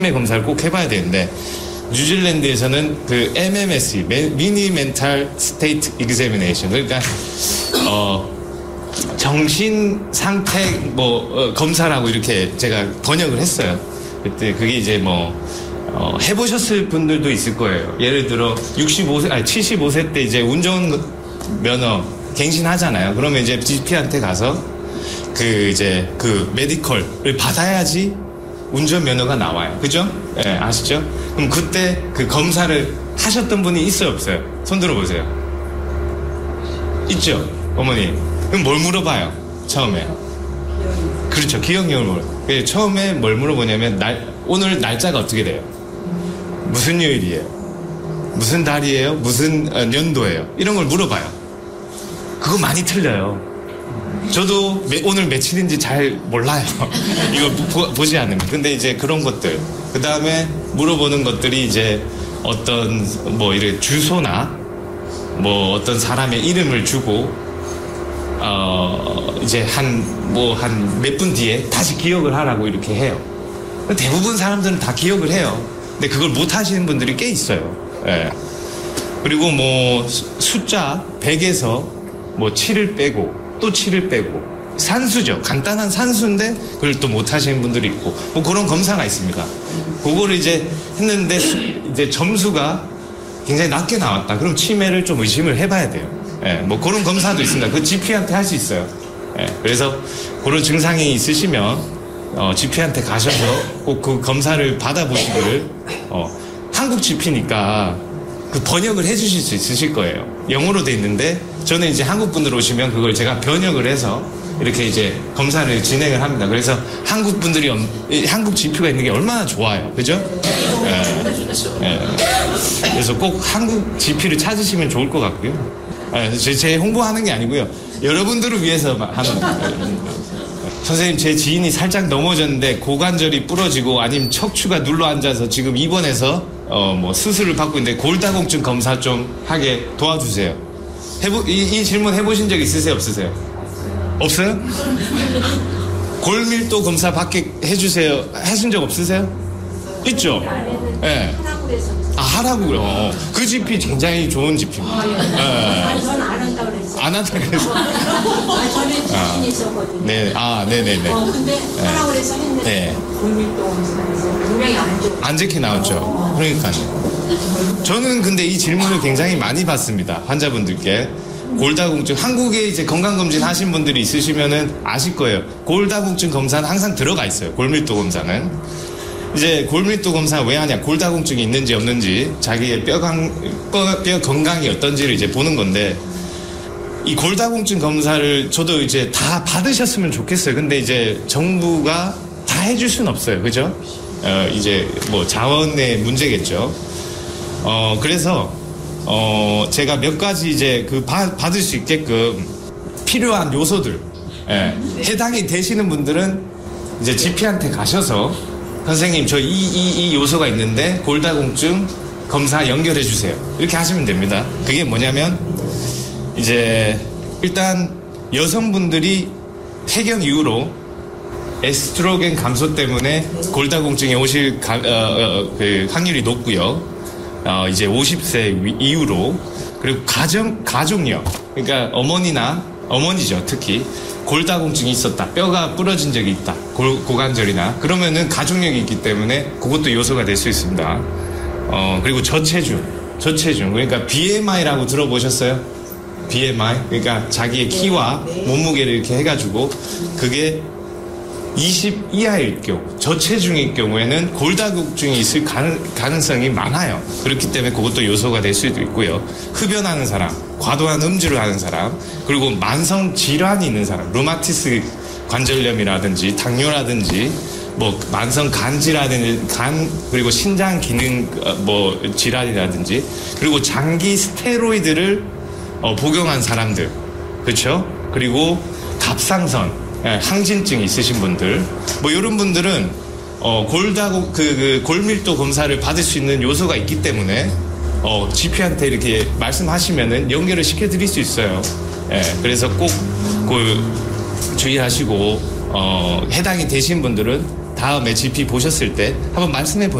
검사를 꼭 해봐야 되는데 뉴질랜드에서는 그 MMSE, 미니 멘탈 스테이트 익자미네이션, 그러니까 정신 상태 검사라고 이렇게 제가 번역을 했어요. 그때 그게 이제 해보셨을 분들도 있을 거예요. 예를 들어 75세 때 이제 운전면허 갱신하잖아요. 그러면 이제 GP한테 가서 그 메디컬을 받아야지 운전면허가 나와요. 그죠? 예, 아시죠? 그럼 그때 그 검사를 하셨던 분이 있어요, 없어요? 손 들어보세요. 있죠? 어머니. 그럼 뭘 물어봐요? 처음에. 그렇죠. 기억력을 물어요. 처음에 뭘 물어보냐면, 오늘 날짜가 어떻게 돼요? 무슨 요일이에요? 무슨 달이에요? 무슨 년도예요? 이런 걸 물어봐요. 그거 많이 틀려요. 저도 오늘 며칠인지 잘 몰라요. 이거 보지 않으면. 근데 이제 그런 것들. 그 다음에 물어보는 것들이 이제 어떤, 이렇게 주소나, 어떤 사람의 이름을 주고, 이제 한 몇 분 뒤에 다시 기억을 하라고 이렇게 해요. 대부분 사람들은 다 기억을 해요. 근데 그걸 못 하시는 분들이 꽤 있어요. 예. 그리고 숫자 100에서 7을 빼고, 또 7을 빼고 산수죠. 간단한 산수인데 그걸 또 못 하시는 분들이 있고 그런 검사가 있습니다. 그거를 이제 했는데 이제 점수가 굉장히 낮게 나왔다. 그럼 치매를 좀 의심을 해봐야 돼요. 예, 그런 검사도 있습니다. 그 GP한테 할 수 있어요. 예, 그래서 그런 증상이 있으시면 GP한테 가셔서 꼭 그 검사를 받아보시기를 한국 GP니까 그 번역을 해주실 수 있으실 거예요. 영어로 돼 있는데 저는 이제 한국 분들 오시면 그걸 제가 번역을 해서 이렇게 이제 검사를 진행을 합니다. 그래서 한국 분들이 한국 GP가 있는 게 얼마나 좋아요, 그죠? 그래서 꼭 한국 GP를 찾으시면 좋을 것 같고요. 제 홍보하는 게 아니고요. 여러분들을 위해서 하는 거예요. 선생님, 제 지인이 살짝 넘어졌는데 고관절이 부러지고 아니면 척추가 눌러 앉아서 지금 입원해서 수술을 받고 있는데 골다공증 검사 좀 하게 도와주세요. 이 질문 해보신 적 있으세요, 없으세요? 없어요? 골밀도 검사 받게 해주세요. 하신 적 없으세요? 있죠? 예. 네. 하라고 그래요. 그 GP 굉장히 좋은 GP입니다. 저는 안 한다고 그랬어요. 안 한다고 그랬어요. 저는 지인이 있었거든요. 네, 네네네. 근데 하라고 그래서 했는데 네. 골밀도 검사에서 분명히 안 좋게 나왔죠. 그러니까요. 저는 근데 이 질문을 굉장히 많이 받습니다. 환자분들께. 골다공증, 한국에 이제 건강검진 하신 분들이 있으시면은 아실 거예요. 골다공증 검사는 항상 들어가 있어요. 골밀도 검사는. 이제 골밀도 검사 왜 하냐? 골다공증이 있는지 없는지, 자기의 뼈 건강이 어떤지를 이제 보는 건데, 이 골다공증 검사를 저도 이제 다 받으셨으면 좋겠어요. 근데 이제 정부가 다 해줄 수는 없어요. 그죠? 이제 자원의 문제겠죠. 그래서, 제가 몇 가지 이제 받을 수 있게끔 필요한 요소들, 해당이 되시는 분들은 이제 GP한테 가셔서 선생님, 저 이 요소가 있는데 골다공증 검사 연결해 주세요. 이렇게 하시면 됩니다. 그게 뭐냐면, 이제 일단 여성분들이 태경 이후로 에스트로겐 감소 때문에 골다공증에 오실 그 확률이 높고요. 이제 50세 이후로, 그리고 가족력, 그러니까 어머니죠, 특히 골다공증이 있었다, 뼈가 부러진 적이 있다, 고관절이나, 그러면은 가족력이 있기 때문에 그것도 요소가 될 수 있습니다. 그리고 저체중, 그러니까 BMI라고 들어보셨어요? BMI, 그러니까 자기의 키와 몸무게를 이렇게 해가지고 그게 20 이하일 경우, 저체중일 경우에는 골다공증이 있을 가능성이 많아요. 그렇기 때문에 그것도 요소가 될 수도 있고요. 흡연하는 사람, 과도한 음주를 하는 사람, 그리고 만성 질환이 있는 사람, 루마티스 관절염이라든지 당뇨라든지 만성 간질환이라든지 그리고 신장 기능 질환이라든지, 그리고 장기 스테로이드를 복용한 사람들, 그렇죠? 그리고 갑상선, 항진증이 있으신 분들, 이런 분들은 골밀도 검사를 받을 수 있는 요소가 있기 때문에 GP한테 이렇게 말씀하시면은 연결을 시켜드릴 수 있어요. 그래서 꼭 주의하시고 해당이 되신 분들은 다음에 GP 보셨을 때 한번 말씀해 보세요.